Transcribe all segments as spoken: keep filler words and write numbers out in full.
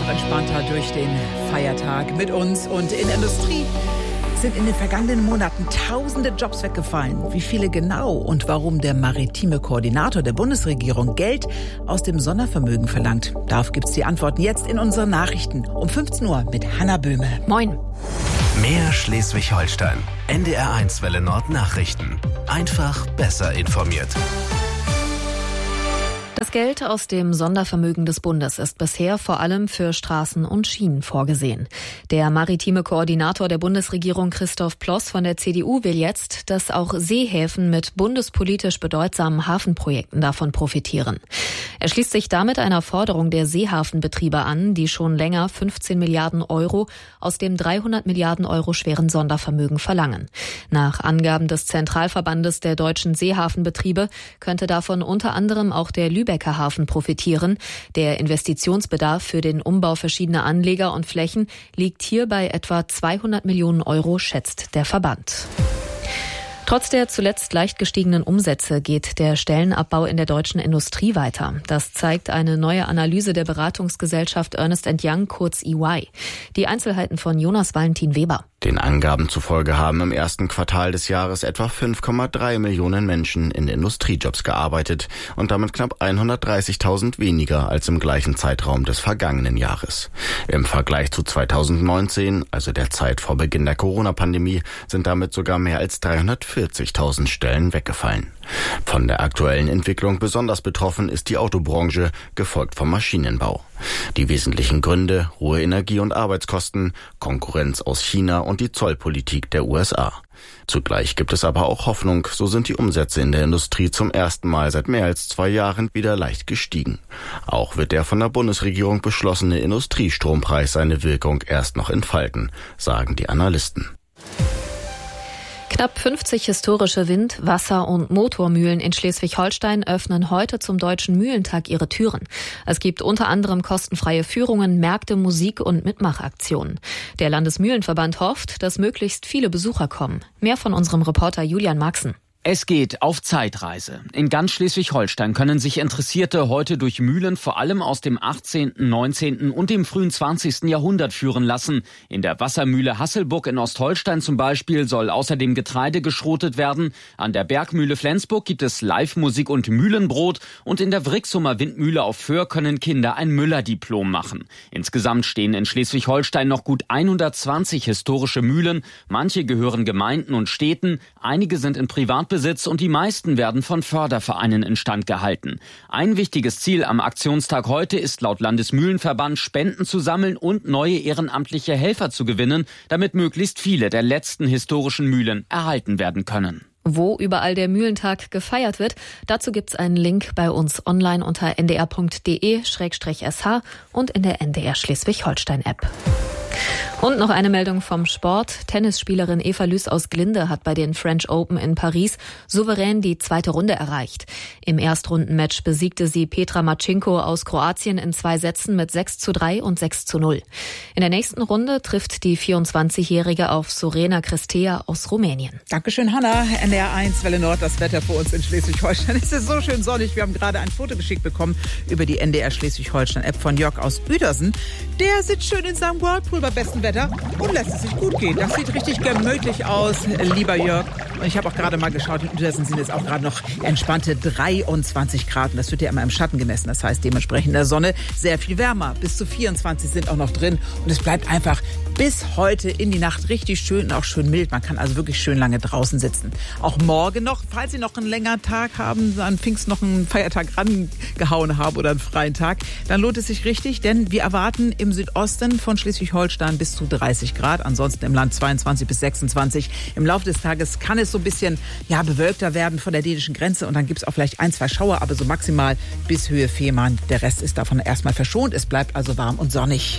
noch entspannter durch den Feiertag mit uns. Und in der Industrie sind in den vergangenen Monaten tausende Jobs weggefallen. Wie viele genau und warum der maritime Koordinator der Bundesregierung Geld aus dem Sondervermögen verlangt? Darauf gibt's die Antworten jetzt in unseren Nachrichten um fünfzehn Uhr mit Hanna Böhme. Moin. Mehr Schleswig-Holstein. N D R eins Welle Nord Nachrichten. Einfach besser informiert. Das Geld aus dem Sondervermögen des Bundes ist bisher vor allem für Straßen und Schienen vorgesehen. Der maritime Koordinator der Bundesregierung Christoph Ploss von der C D U will jetzt, dass auch Seehäfen mit bundespolitisch bedeutsamen Hafenprojekten davon profitieren. Er schließt sich damit einer Forderung der Seehafenbetriebe an, die schon länger fünfzehn Milliarden Euro aus dem dreihundert Milliarden Euro schweren Sondervermögen verlangen. Nach Angaben des Zentralverbandes der deutschen Seehafenbetriebe könnte davon unter anderem auch der Lübecker Hafen profitieren. Der Investitionsbedarf für den Umbau verschiedener Anleger und Flächen liegt hier bei etwa zweihundert Millionen Euro, schätzt der Verband. Trotz der zuletzt leicht gestiegenen Umsätze geht der Stellenabbau in der deutschen Industrie weiter. Das zeigt eine neue Analyse der Beratungsgesellschaft Ernst and Young, kurz E Y. Die Einzelheiten von Jonas Valentin Weber. Den Angaben zufolge haben im ersten Quartal des Jahres etwa fünf Komma drei Millionen Menschen in Industriejobs gearbeitet und damit knapp hundertdreißigtausend weniger als im gleichen Zeitraum des vergangenen Jahres. Im Vergleich zu zweitausendneunzehn, also der Zeit vor Beginn der Corona-Pandemie, sind damit sogar mehr als dreihundertvierzigtausend Stellen weggefallen. Von der aktuellen Entwicklung besonders betroffen ist die Autobranche, gefolgt vom Maschinenbau. Die wesentlichen Gründe: hohe Energie- und Arbeitskosten, Konkurrenz aus China und die Zollpolitik der U S A. Zugleich gibt es aber auch Hoffnung, so sind die Umsätze in der Industrie zum ersten Mal seit mehr als zwei Jahren wieder leicht gestiegen. Auch wird der von der Bundesregierung beschlossene Industriestrompreis seine Wirkung erst noch entfalten, sagen die Analysten. Knapp fünfzig historische Wind-, Wasser- und Motormühlen in Schleswig-Holstein öffnen heute zum Deutschen Mühlentag ihre Türen. Es gibt unter anderem kostenfreie Führungen, Märkte, Musik- und Mitmachaktionen. Der Landesmühlenverband hofft, dass möglichst viele Besucher kommen. Mehr von unserem Reporter Julian Maxen. Es geht auf Zeitreise. In ganz Schleswig-Holstein können sich Interessierte heute durch Mühlen vor allem aus dem achtzehnten, neunzehnten und dem frühen zwanzigsten Jahrhundert führen lassen. In der Wassermühle Hasselburg in Ostholstein zum Beispiel soll außerdem Getreide geschrotet werden. An der Bergmühle Flensburg gibt es Live-Musik und Mühlenbrot. Und in der Wrixumer Windmühle auf Föhr können Kinder ein Müller-Diplom machen. Insgesamt stehen in Schleswig-Holstein noch gut hundertzwanzig historische Mühlen. Manche gehören Gemeinden und Städten, einige sind in Privatbesitz und die meisten werden von Fördervereinen instand gehalten. Ein wichtiges Ziel am Aktionstag heute ist laut Landesmühlenverband, Spenden zu sammeln und neue ehrenamtliche Helfer zu gewinnen, damit möglichst viele der letzten historischen Mühlen erhalten werden können. Wo überall der Mühlentag gefeiert wird, dazu gibt's einen Link bei uns online unter n d r punkt d e slash s h und in der N D R Schleswig-Holstein-App. Und noch eine Meldung vom Sport. Tennisspielerin Eva Lüß aus Glinde hat bei den French Open in Paris souverän die zweite Runde erreicht. Im Erstrundenmatch besiegte sie Petra Marcinko aus Kroatien in zwei Sätzen mit sechs zu drei und sechs zu null. In der nächsten Runde trifft die vierundzwanzigjährige auf Sorena Cristea aus Rumänien. Dankeschön, Hanna. N D R eins Welle Nord, das Wetter für uns in Schleswig-Holstein. Es ist so schön sonnig. Wir haben gerade ein Foto geschickt bekommen über die N D R Schleswig-Holstein-App von Jörg aus Uedersen. Der sitzt schön in seinem Whirlpool bei bestem Wetter und lässt es sich gut gehen. Das sieht richtig gemütlich aus, lieber Jörg. Und ich habe auch gerade mal geschaut, in Uedersen sind jetzt auch gerade noch entspannte dreiundzwanzig Grad. Und das wird ja immer im Schatten gemessen. Das heißt dementsprechend in der Sonne sehr viel wärmer. Bis zu vierundzwanzig sind auch noch drin. Und es bleibt einfach bis heute in die Nacht richtig schön und auch schön mild. Man kann also wirklich schön lange draußen sitzen. Auch morgen noch, falls Sie noch einen längeren Tag haben, an Pfingst noch einen Feiertag rangehauen haben oder einen freien Tag, dann lohnt es sich richtig, denn wir erwarten im Südosten von Schleswig-Holstein bis zu dreißig Grad, ansonsten im Land zweiundzwanzig bis sechsundzwanzig. Im Laufe des Tages kann es so ein bisschen ja, bewölkter werden von der dänischen Grenze und dann gibt es auch vielleicht ein, zwei Schauer, aber so maximal bis Höhe Fehmarn. Der Rest ist davon erstmal verschont. Es bleibt also warm und sonnig.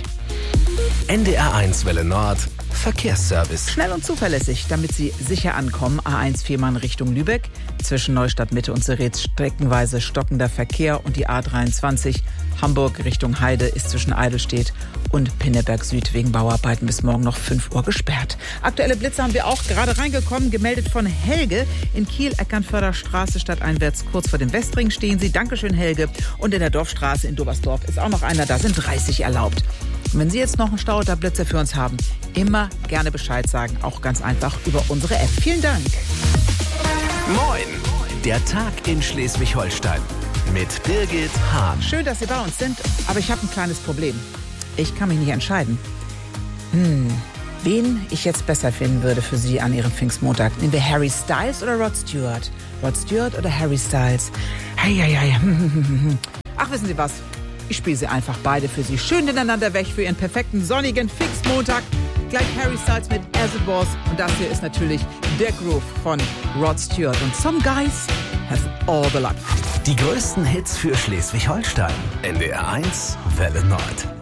N D R eins Welle Nord Verkehrsservice. Schnell und zuverlässig, damit Sie sicher ankommen. A eins Fehmarn Richtung Lübeck. Zwischen Neustadt Mitte und Seretz streckenweise stockender Verkehr. Und die A dreiundzwanzig Hamburg Richtung Heide ist zwischen Eidelstedt und Pinneberg Süd wegen Bauarbeiten bis morgen noch fünf Uhr gesperrt. Aktuelle Blitze haben wir auch gerade reingekommen, gemeldet von Helge. In Kiel, Eckernförder-Straße stadteinwärts, kurz vor dem Westring stehen Sie. Dankeschön, Helge. Und in der Dorfstraße in Dobersdorf ist auch noch einer, da sind dreißig erlaubt. Und wenn Sie jetzt noch einen Stau oder Blitzer für uns haben, immer gerne Bescheid sagen. Auch ganz einfach über unsere App. Vielen Dank. Moin, der Tag in Schleswig-Holstein mit Birgit Hahn. Schön, dass Sie bei uns sind, aber ich habe ein kleines Problem. Ich kann mich nicht entscheiden. Hm, wen ich jetzt besser finden würde für Sie an Ihrem Pfingstmontag. Nehmen wir Harry Styles oder Rod Stewart? Rod Stewart oder Harry Styles? Hei, hei, hei. Ach, wissen Sie was? Ich spiele sie einfach beide für Sie schön ineinander weg für Ihren perfekten sonnigen Pfingstmontag. Gleich Harry Styles mit As It Was. Und das hier ist natürlich der Groove von Rod Stewart. Und Some Guys Have All the Luck. Die größten Hits für Schleswig-Holstein. N D R eins Welle Nord.